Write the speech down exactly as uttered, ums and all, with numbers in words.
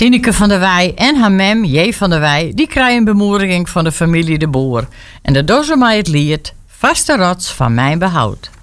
Tineke van der Wij en haar mem J. van der Wij... die krijgen een bemoediging van de familie De Boer. En dat doen ze mij het lied Vaste rots van mijn behoud.